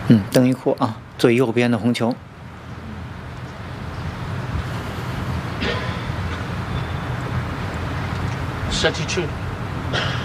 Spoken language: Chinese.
邓一库啊，最右边的红球。 32。